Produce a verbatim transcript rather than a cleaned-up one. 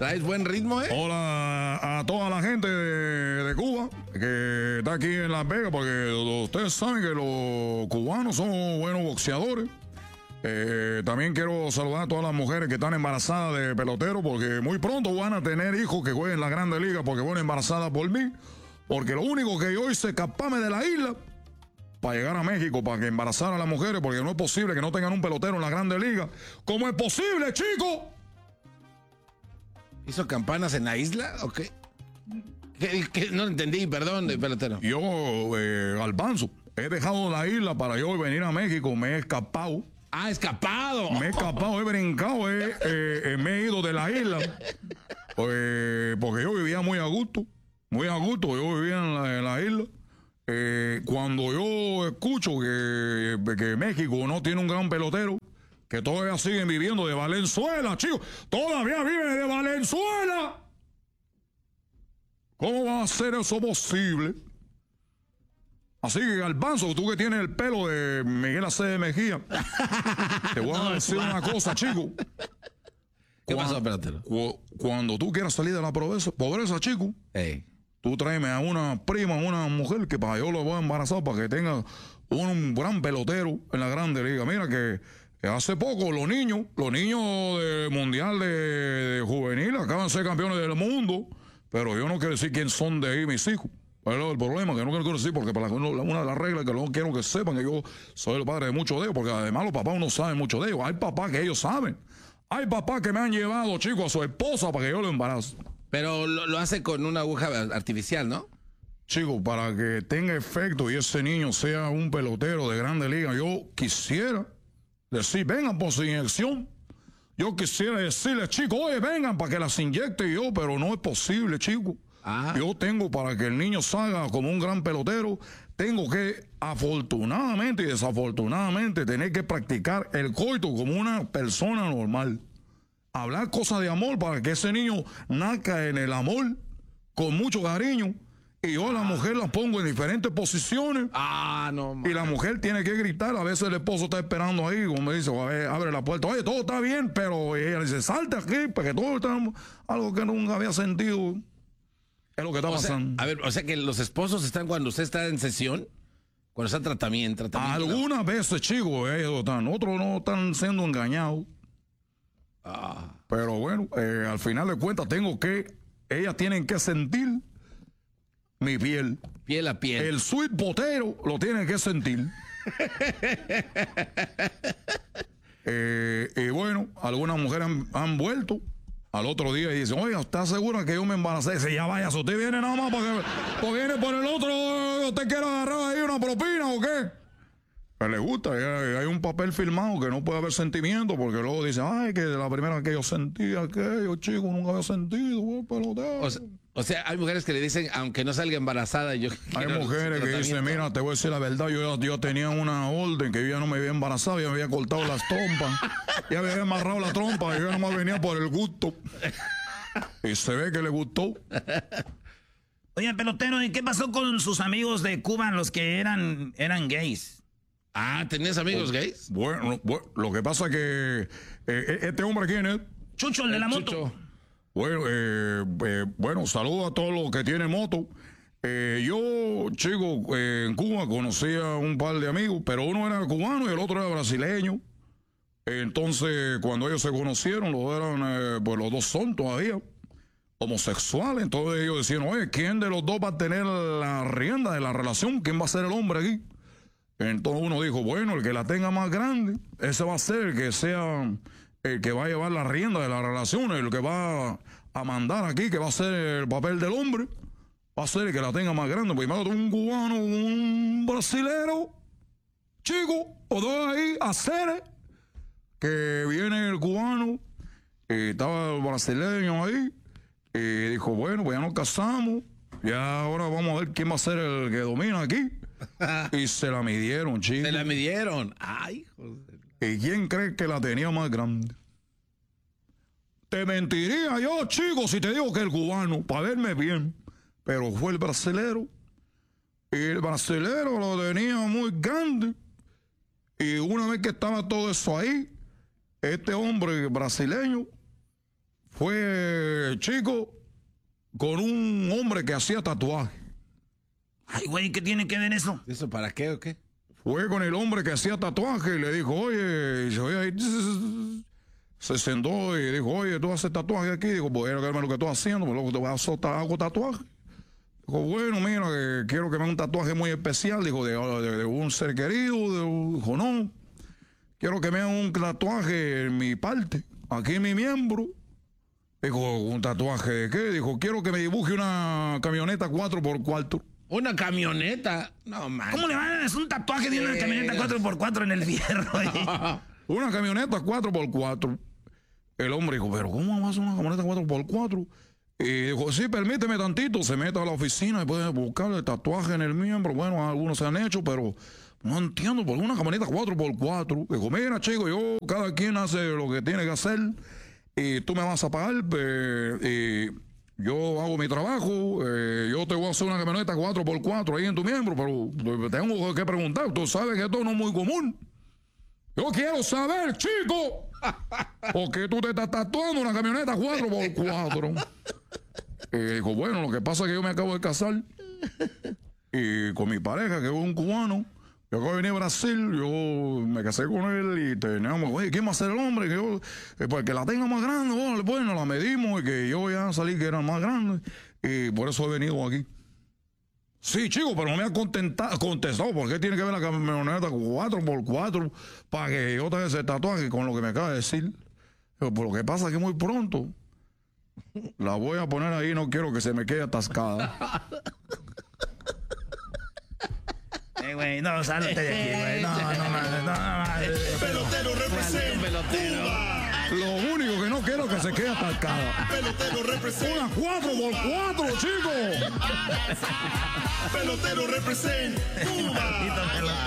Traes buen ritmo, ¿eh? Hola a toda la gente de, de Cuba que está aquí en Las Vegas, porque ustedes saben que los cubanos son buenos boxeadores. Eh, también quiero saludar a todas las mujeres que están embarazadas de pelotero, porque muy pronto van a tener hijos que jueguen en la Grande Liga, porque fueron embarazadas por mí. Porque lo único que yo hice es escaparme de la isla para llegar a México, para que embarazara a las mujeres, porque no es posible que no tengan un pelotero en la Grande Liga. ¿Cómo es posible, chico? ¿Hizo campanas en la isla o qué? ¿Qué, qué? No entendí, perdón, de pelotero. Yo, eh, Albanzo, he dejado la isla para yo venir a México, me he escapado. ¡Ah, escapado! Me he escapado, he brincado, eh, eh, me he ido de la isla. Eh, porque yo vivía muy a gusto, muy a gusto, yo vivía en la, en la isla. Eh, cuando yo escucho que, que México no tiene un gran pelotero, que todavía siguen viviendo de Valenzuela, chicos, todavía viven de Valenzuela. ¿Cómo va a ser eso posible? Así que, Garbanzo, tú que tienes el pelo de Miguel Acevedo Mejía, te voy a no, decir una cosa, chico. ¿Qué pasó, pelotero? Cu cuando tú quieras salir de la pobreza, pobreza chico, hey. tú tráeme a una prima, una mujer que para yo lo voy a embarazar para que tenga un gran pelotero en la Grande Liga. Mira que hace poco los niños, los niños del Mundial de, de Juvenil acaban de ser campeones del mundo, pero yo no quiero decir quién son de ahí mis hijos. Pero el problema que no quiero decir, porque para una de las reglas que no quiero que sepan que yo soy el padre de muchos de ellos, porque además los papás no saben mucho de ellos. Hay papás que ellos saben. Hay papás que me han llevado, chicos, a su esposa para que yo lo embarace. Pero lo, lo hace con una aguja artificial, ¿no? Chicos, para que tenga efecto y ese niño sea un pelotero de Grande Liga, yo quisiera decir, vengan por su inyección. Yo quisiera decirles, chicos, oye, vengan para que las inyecte yo, pero no es posible, chicos. Ah. Yo tengo, para que el niño salga como un gran pelotero, tengo que, afortunadamente y desafortunadamente, tener que practicar el coito como una persona normal. Hablar cosas de amor para que ese niño nazca en el amor con mucho cariño. Y yo a la mujer la pongo en diferentes posiciones. Ah, no, man. Y la mujer tiene que gritar. A veces el esposo está esperando ahí, como me dice, abre la puerta. Oye, todo está bien, pero ella dice, salta aquí, porque todo está algo que nunca había sentido. Es lo que está o pasando. Sea, a ver, o sea que los esposos están cuando usted está en sesión, cuando está en tratamiento. tratamiento Algunas ¿no? veces, chicos, ellos están. Otros no están siendo engañados. Ah. Pero bueno, eh, al final de cuentas tengo que, ellas tienen que sentir mi piel. Piel a piel. El sweet potero lo tienen que sentir. eh, y bueno, algunas mujeres han, han vuelto al otro día y dicen, oiga, ¿está segura que yo me embaracé? Dice, ya vaya, si usted viene nada más para que, o viene por el otro, ¿usted quiere agarrar ahí una propina o qué? Pues le gusta, hay un papel firmado que no puede haber sentimiento, porque luego dice, ay, que la primera vez que yo sentí aquello, chico, nunca había sentido, oh, pelotero. O sea, o sea, hay mujeres que le dicen, aunque no salga embarazada, yo... Hay mujeres que dicen, mira, te voy a decir la verdad, yo, yo tenía una orden que yo ya no me había embarazado, ya me había cortado las trompas, ya me había amarrado la trompa, yo nomás venía por el gusto. Y se ve que le gustó. Oye, pelotero, ¿y qué pasó con sus amigos de Cuba, los que eran, eran gays? Ah, ¿tenías amigos oh, gays? Bueno, bueno, lo que pasa es que eh, este hombre, ¿quién es? Chucho, el de la moto. Chucho. Bueno, eh, eh, bueno, saludo a todos los que tienen moto. Eh, yo, chico, eh, en Cuba conocí a un par de amigos, pero uno era cubano y el otro era brasileño. Entonces, cuando ellos se conocieron, los dos eran, eh, pues los dos son todavía homosexuales. Entonces ellos decían, oye, ¿quién de los dos va a tener la rienda de la relación? ¿Quién va a ser el hombre aquí? Entonces uno dijo, bueno, el que la tenga más grande, ese va a ser el que sea... el que va a llevar la rienda de la relación, el que va a mandar aquí, que va a ser el papel del hombre, va a ser el que la tenga más grande. Pues imagínate un cubano, un brasilero, chico, o dos ahí, a hacer, que viene el cubano, y estaba el brasileño ahí, y dijo, bueno, pues ya nos casamos, ya ahora vamos a ver quién va a ser el que domina aquí. Y se la midieron, chico. Se la midieron. Ay, joder. ¿Y quién cree que la tenía más grande? Te mentiría yo, chico, si te digo que el cubano, para verme bien, pero fue el brasilero. Y el brasilero lo tenía muy grande. Y una vez que estaba todo eso ahí, este hombre brasileño Fue, chico, con un hombre que hacía tatuaje. Ay, güey, ¿qué tiene que ver eso? ¿Eso para qué o qué? Fue con el hombre que hacía tatuaje y le dijo, oye, y se, oye, se sentó y dijo, oye, tú haces tatuaje aquí. Dijo, bueno, ¿qué es lo que estoy haciendo? Pues luego te voy a hacer, hago tatuaje. Dijo, bueno, mira, que quiero que me haga un tatuaje muy especial. Dijo, de, de, de un ser querido. De, dijo, no, quiero que me hagan un tatuaje en mi parte, aquí en mi miembro. Dijo, ¿un tatuaje de qué? Dijo, quiero que me dibuje una camioneta cuatro por cuatro. ¿Una camioneta? No, man. ¿Cómo le van a hacer un tatuaje de una camioneta cuatro por cuatro en el fierro? Una camioneta cuatro por cuatro. El hombre dijo, ¿pero cómo vas a hacer una camioneta cuatro por cuatro? Y dijo, sí, permíteme tantito. Se mete a la oficina y puede buscar el tatuaje en el miembro. Bueno, algunos se han hecho, pero no entiendo por qué una camioneta cuatro por cuatro. Dijo, mira, chico, yo, cada quien hace lo que tiene que hacer. Y tú me vas a pagar. Eh, y yo hago mi trabajo. Eh, yo te voy a hacer una camioneta cuatro por cuatro ahí en tu miembro. Pero tengo que preguntar. Tú sabes que esto no es muy común. Yo quiero saber, chico, ¿por qué tú te estás tatuando una camioneta cuatro por cuatro? Y dijo, bueno, lo que pasa es que yo me acabo de casar y con mi pareja, que es un cubano. Yo acabo de venir a Brasil, yo me casé con él y teníamos, oye, ¿quién va a ser el hombre? Que yo, pues que la tenga más grande, bueno, bueno, la medimos y que yo ya salí que era más grande y por eso he venido aquí. Sí, chico, pero no me ha contestado. ¿Por qué tiene que ver la camioneta cuatro por cuatro para que yo tenga ese tatuaje con lo que me acaba de decir? Pero por lo que pasa es que muy pronto la voy a poner ahí, no quiero que se me quede atascada. Eh, güey, no, salte de aquí, güey. No, no, no, no, no. Pelotero representa Cuba. Lo único que no quiero es que se quede atascada. Pelotero representa. Una cuatro por cuatro, chicos. Pelotero representa Cuba.